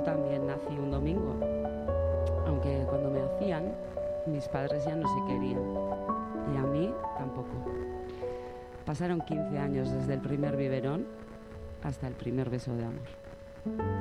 también nací un domingo, aunque cuando me hacían, mis padres ya no se querían, y a mí tampoco. Pasaron 15 años desde el primer biberón hasta el primer beso de amor.